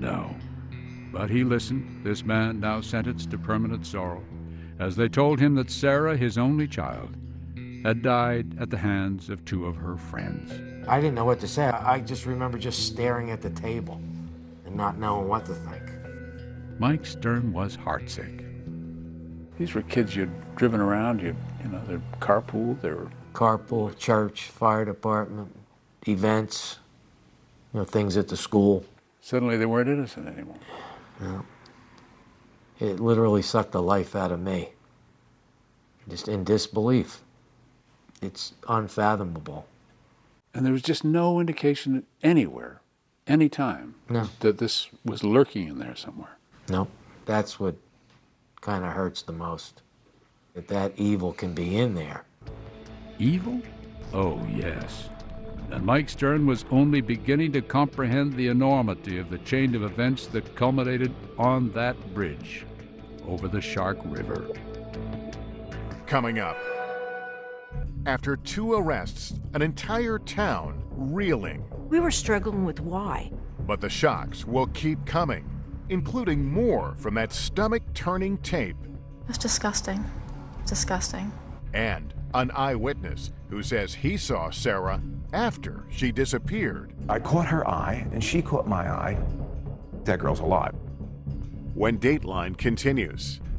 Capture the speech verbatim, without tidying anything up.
no. But he listened, this man now sentenced to permanent sorrow, as they told him that Sarah, his only child, had died at the hands of two of her friends. I didn't know what to say. I just remember just staring at the table and not knowing what to think. Mike Stern was heartsick. These were kids you'd driven around, you you know, they're carpool, they were... Carpool, church, fire department, events, you know, things at the school. Suddenly they weren't innocent anymore. Yeah. It literally sucked the life out of me. Just in disbelief. It's unfathomable. And there was just no indication anywhere, any time, no. that this was lurking in there somewhere. No. That's what kind of hurts the most. That that evil can be in there. Evil? Oh, yes. And Mike Stern was only beginning to comprehend the enormity of the chain of events that culminated on that bridge over the Shark River. Coming up, after two arrests, an entire town reeling. We were struggling with why. But the shocks will keep coming, including more from that stomach-turning tape. It's disgusting. Disgusting. And an eyewitness who says he saw Sarah after she disappeared. I caught her eye, and she caught my eye. That girl's alive. When Dateline continues.